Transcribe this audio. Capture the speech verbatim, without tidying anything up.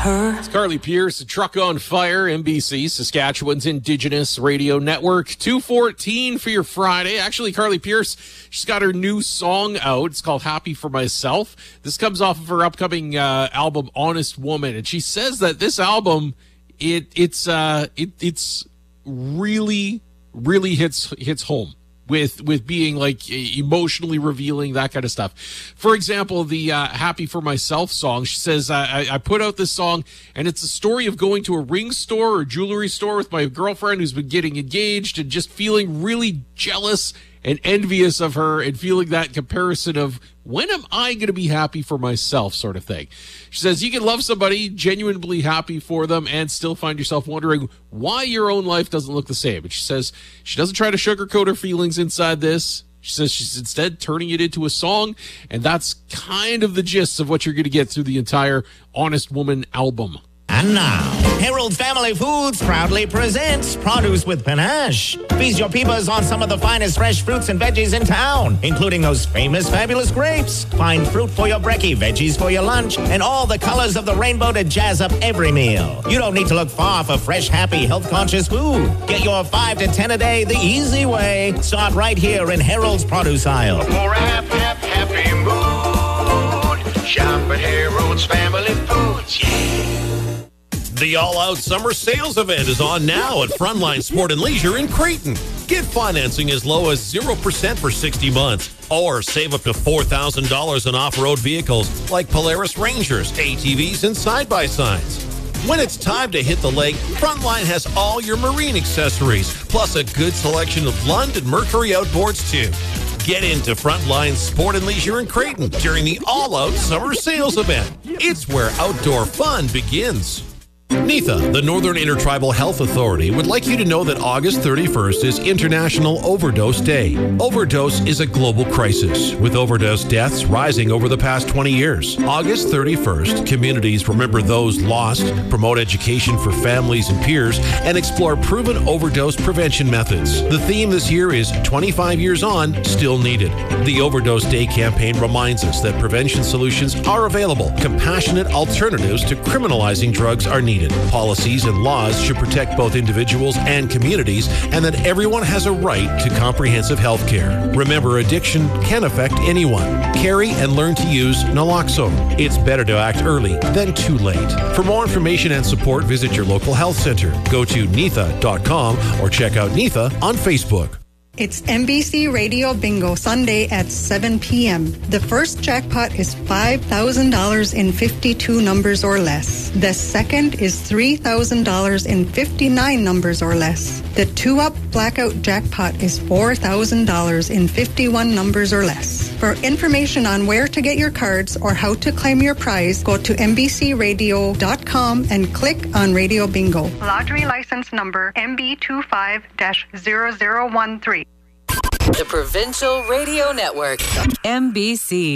her. It's Carly Pierce, Truck on Fire, N B C, Saskatchewan's Indigenous Radio Network. two fourteen for your Friday. Actually, Carly Pierce, she's got her new song out. It's called Happy for Myself. This comes off of her upcoming uh, album, Honest Woman. And she says that this album, it it's uh, it it's really, really hits hits home. With with being like emotionally revealing, that kind of stuff. For example, the uh, Happy for Myself song, she says, I, I put out this song and it's a story of going to a ring store or jewelry store with my girlfriend who's been getting engaged and just feeling really jealous and envious of her and feeling that comparison of when am I going to be happy for myself sort of thing. She says you can love somebody, genuinely happy for them, and still find yourself wondering why your own life doesn't look the same. And she says she doesn't try to sugarcoat her feelings inside this. She says she's instead turning it into a song, and that's kind of the gist of what you're going to get through the entire Honest Woman album. And now, Harold Family Foods proudly presents Produce with Panache. Feast your peepers on some of the finest fresh fruits and veggies in town, including those famous fabulous grapes. Find fruit for your brekkie, veggies for your lunch, and all the colors of the rainbow to jazz up every meal. You don't need to look far for fresh, happy, health-conscious food. Get your five to ten a day the easy way. Start right here in Harold's produce aisle. For a happy, happy, happy mood, shop at Harold's Family Foods, yeah. The all-out summer sales event is on now at Frontline Sport and Leisure in Creighton. Get financing as low as zero percent for sixty months, or save up to four thousand dollars on off-road vehicles like Polaris Rangers, A T Vs, and side-by-sides. When it's time to hit the lake, Frontline has all your marine accessories, plus a good selection of Lund and Mercury outboards, too. Get into Frontline Sport and Leisure in Creighton during the all-out summer sales event. It's where outdoor fun begins. NIFA, the Northern Intertribal Health Authority, would like you to know that August thirty-first is International Overdose Day. Overdose is a global crisis, with overdose deaths rising over the past twenty years. August thirty-first, communities remember those lost, promote education for families and peers, and explore proven overdose prevention methods. The theme this year is twenty-five years on, still needed. The Overdose Day campaign reminds us that prevention solutions are available. Compassionate alternatives to criminalizing drugs are needed. Policies and laws should protect both individuals and communities, and that everyone has a right to comprehensive health care. Remember, addiction can affect anyone. Carry and learn to use naloxone. It's better to act early than too late. For more information and support, visit your local health center. Go to nitha dot com or check out NIFA on Facebook. It's N B C Radio Bingo Sunday at seven p.m. The first jackpot is five thousand dollars in fifty-two numbers or less. The second is three thousand dollars in fifty-nine numbers or less. The two-up blackout jackpot is four thousand dollars in fifty-one numbers or less. For information on where to get your cards or how to claim your prize, go to N B C radio dot com and click on Radio Bingo. Lottery license number M B two five dash zero zero one three. The Provincial Radio Network, N B C.